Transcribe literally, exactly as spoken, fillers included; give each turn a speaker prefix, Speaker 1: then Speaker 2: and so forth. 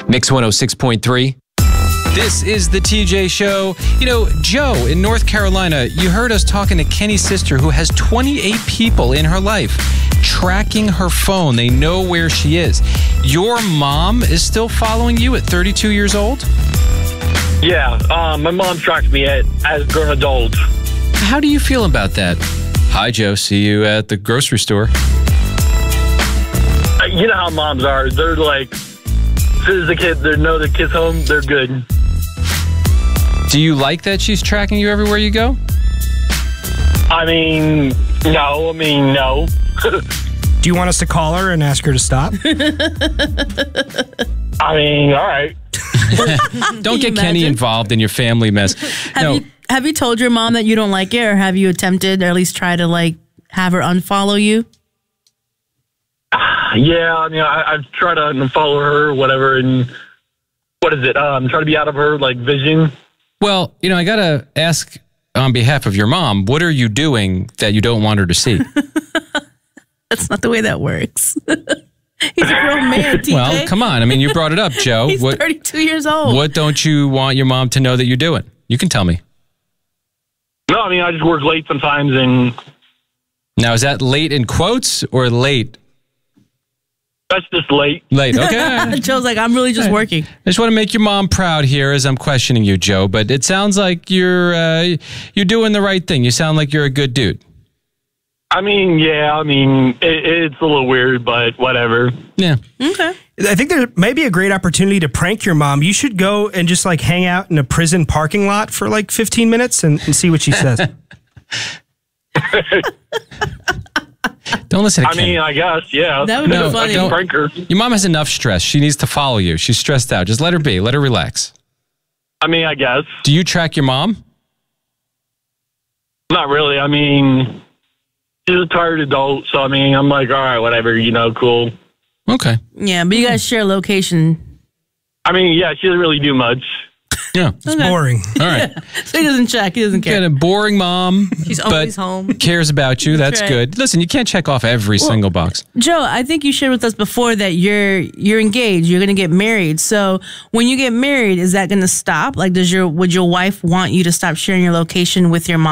Speaker 1: Mix one oh six point three. This is the T J Show. You know, Joe in North Carolina, you heard us talking to Kenny's sister who has twenty-eight people in her life tracking her phone. They know where she is. Your mom is still following you at thirty-two years old?
Speaker 2: Yeah, um, my mom tracked me at, as a grown adult.
Speaker 1: How do you feel about that? Hi, Joe. See you at the grocery store.
Speaker 2: Uh, You know how moms are. They're like, as soon as the kid, they know the kid's home, they're good.
Speaker 1: Do you like that she's tracking you everywhere you go?
Speaker 2: I mean, no. I mean, no.
Speaker 3: Do you want us to call her and ask her to stop?
Speaker 2: I mean, all right.
Speaker 1: Don't get
Speaker 4: you
Speaker 1: Kenny
Speaker 4: imagine?
Speaker 1: involved in your family mess.
Speaker 4: Have
Speaker 1: No,
Speaker 4: you have you told your mom that you don't like it, or have you attempted, or at least try to like have her unfollow you?
Speaker 2: Yeah, I mean, I, I've tried to unfollow her or whatever, and what is it? Um, try to be out of her, like, vision.
Speaker 1: well, you know, I got to ask on behalf of your mom, what are you doing that you don't want her to see?
Speaker 4: That's not the way that works. He's a grown man, T J.
Speaker 1: Well, come on. I mean, you brought it up, Joe.
Speaker 4: He's
Speaker 1: What,
Speaker 4: thirty-two years old.
Speaker 1: what don't you want your mom to know that you're doing? You can tell me.
Speaker 2: No, I mean, I just work late sometimes, and
Speaker 1: Now, is that late in quotes or late?
Speaker 2: that's just late.
Speaker 1: Late. Okay. all right.
Speaker 4: Joe's like, I'm really just working.
Speaker 1: I just want to make your mom proud here as I'm questioning you, Joe. But it sounds like you're uh, you're doing the right thing. You sound like you're a good dude.
Speaker 2: I mean, yeah, I mean, it, it's a little weird, but whatever.
Speaker 1: Yeah.
Speaker 4: Okay.
Speaker 3: I think there may be a great opportunity to prank your mom. You should go and just like hang out in a prison parking lot for like fifteen minutes and, and see what she says.
Speaker 1: Don't listen to
Speaker 2: I
Speaker 1: Kenny.
Speaker 2: mean, I guess, yeah.
Speaker 4: That would be
Speaker 2: I
Speaker 4: funny.
Speaker 2: can prank her.
Speaker 1: Your mom has enough stress. She needs to follow you. She's stressed out. Just let her be. Let her relax.
Speaker 2: I mean, I guess.
Speaker 1: Do you track your mom?
Speaker 2: Not really. I mean, she's a tired adult, so I mean, I'm like, all right, whatever, you know, cool.
Speaker 1: Okay.
Speaker 4: Yeah, but you guys share location.
Speaker 2: I mean, yeah, she doesn't really do much.
Speaker 1: Yeah.
Speaker 3: It's boring.
Speaker 1: All right.
Speaker 4: So he doesn't check. He doesn't care.
Speaker 1: Got a boring mom.
Speaker 4: She's
Speaker 1: but
Speaker 4: always home.
Speaker 1: Cares about you. That's
Speaker 4: right.
Speaker 1: good. Listen, you can't check off every single box.
Speaker 4: Joe, I think you shared with us before that you're you're engaged. You're going to get married. So when you get married, is that going to stop? Like, does your would your wife want you to stop sharing your location with your mom?